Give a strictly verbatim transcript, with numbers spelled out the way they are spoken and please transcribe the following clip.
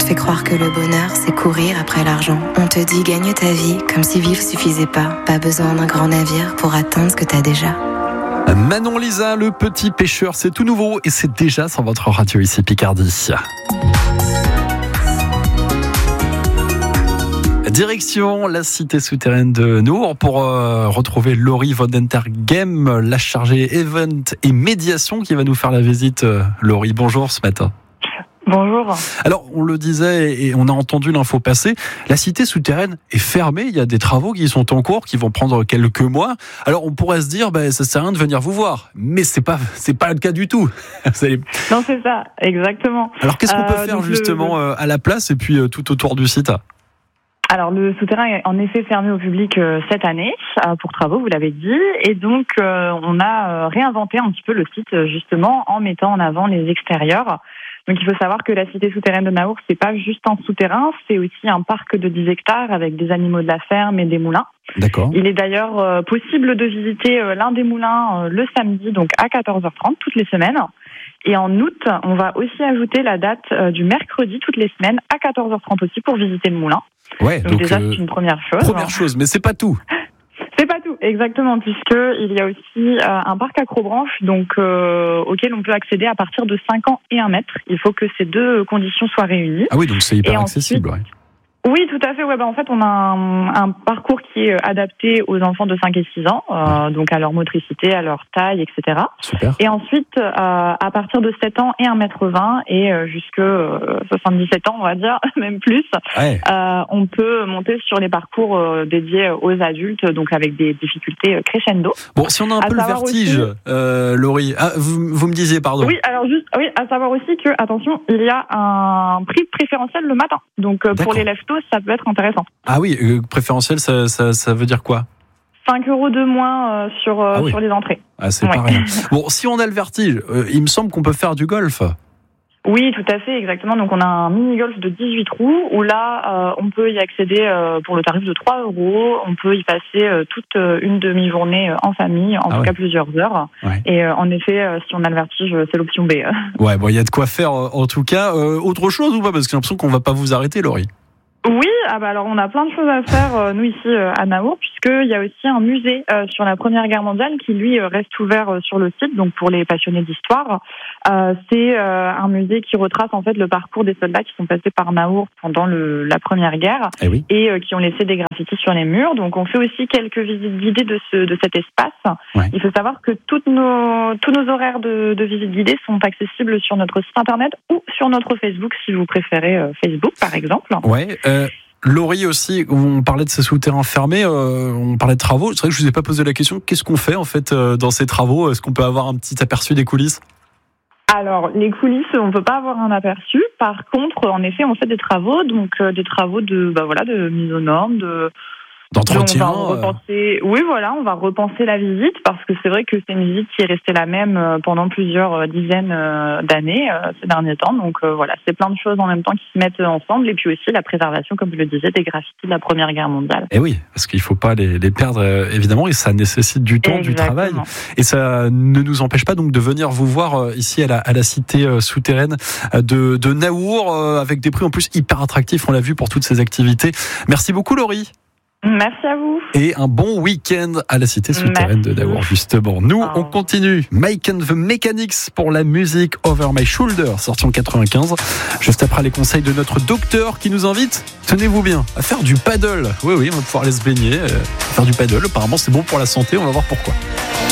te fait croire que le bonheur, c'est courir après l'argent. On te dit gagne ta vie comme si vivre suffisait pas. Pas besoin d'un grand navire pour atteindre ce que t'as déjà. Manon Lisa, le petit pêcheur, c'est tout nouveau et c'est déjà sur votre radio ici Picardie. Direction la cité souterraine de Naour pour euh, retrouver Laurie Vodenter-Game, la chargée event et médiation qui va nous faire la visite. Laurie, bonjour ce matin. Bonjour. Alors, on le disait et on a entendu l'info passer, la cité souterraine est fermée, il y a des travaux qui sont en cours, qui vont prendre quelques mois. Alors, on pourrait se dire, bah, ça sert à rien de venir vous voir, mais c'est pas, c'est pas le cas du tout. Non, c'est ça, exactement. Alors, qu'est-ce qu'on peut euh, faire justement le... à la place et puis tout autour du site ? Alors, le souterrain est en effet fermé au public euh, cette année euh, pour travaux, vous l'avez dit. Et donc, euh, on a euh, réinventé un petit peu le site, justement, en mettant en avant les extérieurs. Donc, il faut savoir que la cité souterraine de Naour, c'est pas juste un souterrain, c'est aussi un parc de dix hectares avec des animaux de la ferme et des moulins. D'accord. Il est d'ailleurs euh, possible de visiter euh, l'un des moulins euh, le samedi, donc à quatorze heures trente, toutes les semaines. Et en août, on va aussi ajouter la date euh, du mercredi, toutes les semaines, à quatorze heures trente aussi, pour visiter le moulin. Ouais, donc, donc déjà, euh, c'est une première chose. Première chose, mais c'est pas tout. C'est pas tout, exactement, puisque il y a aussi euh, un parc acrobranche, donc euh, auquel on peut accéder à partir de cinq ans et un mètre. Il faut que ces deux conditions soient réunies. Ah oui, donc c'est hyper et accessible. Ensuite, ouais. Oui, tout à fait. Ouais, bah, en fait, on a un, un parcours qui est adapté aux enfants de cinq et six ans, euh, donc à leur motricité, à leur taille, et cetera. Super. Et ensuite, euh, à partir de sept ans et un mètre vingt et euh, jusque euh, soixante-dix-sept ans, on va dire, même plus, ouais. euh, on peut monter sur les parcours euh, dédiés aux adultes, donc avec des difficultés crescendo. Bon, si on a un à peu le vertige, aussi... euh, Laurie, ah, vous, vous me disiez, pardon. Oui, alors juste, oui, à savoir aussi que, attention, il y a un prix préférentiel le matin. Donc, euh, pour les lève-tôt, ça peut être intéressant. Ah oui, euh, préférentiel, ça, ça, ça veut dire quoi ? cinq euros de moins euh, sur, euh, ah oui. sur les entrées. Ah, c'est ouais. pas rien. Bon, si on a le vertige, euh, il me semble qu'on peut faire du golf. Oui, tout à fait, exactement. Donc, on a un mini-golf de dix-huit trous où là, euh, on peut y accéder euh, pour le tarif de trois euros. On peut y passer euh, toute euh, une demi-journée euh, en famille, en ah tout ouais. cas plusieurs heures. Ouais. Et euh, en effet, euh, si on a le vertige, c'est l'option B. Ouais, bon, il y a de quoi faire en tout cas. Euh, autre chose ou pas ? Parce que j'ai l'impression qu'on va pas vous arrêter, Laurie. Oui, ah bah alors on a plein de choses à faire euh, nous ici euh, à Naour, puisqu'il y a aussi un musée euh, sur la Première Guerre mondiale qui lui euh, reste ouvert euh, sur le site, donc pour les passionnés d'histoire. Euh, c'est euh, un musée qui retrace en fait le parcours des soldats qui sont passés par Naour pendant le, la Première Guerre eh oui. et euh, qui ont laissé des graffitis sur les murs. Donc on fait aussi quelques visites guidées de, ce, de cet espace. Ouais. Il faut savoir que toutes nos, tous nos horaires de, de visites guidées sont accessibles sur notre site internet ou sur notre Facebook si vous préférez euh, Facebook par exemple. Ouais. Euh... Laurie aussi, on parlait de ces souterrains fermés, euh, on parlait de travaux. C'est vrai que je vous ai pas posé la question. Qu'est-ce qu'on fait en fait euh, dans ces travaux ? Est-ce qu'on peut avoir un petit aperçu des coulisses ? Alors, les coulisses, on peut pas avoir un aperçu. Par contre, en effet, on fait des travaux, donc euh, des travaux de, bah voilà, de mise aux normes, de d'entretien. On va repenser, oui, voilà, on va repenser la visite parce que c'est vrai que c'est une visite qui est restée la même pendant plusieurs dizaines d'années ces derniers temps. Donc voilà, c'est plein de choses en même temps qui se mettent ensemble et puis aussi la préservation, comme je le disais, des graffitis de la Première Guerre mondiale. Et oui, parce qu'il faut pas les, les perdre évidemment et ça nécessite du temps, Exactement. du travail et ça ne nous empêche pas donc de venir vous voir ici à la, à la cité souterraine de, de Naour avec des prix en plus hyper attractifs. On l'a vu pour toutes ces activités. Merci beaucoup, Laurie. Merci à vous. Et un bon week-end à la cité souterraine Merci. de Naour, justement. Nous, oh. on continue. Mike and the Mechanics pour la musique Over My Shoulder, sortie en quatre-vingt-quinze. Juste après les conseils de notre docteur qui nous invite, tenez-vous bien, à faire du paddle. Oui, oui, on va pouvoir aller se baigner, euh, faire du paddle. Apparemment, c'est bon pour la santé. On va voir pourquoi.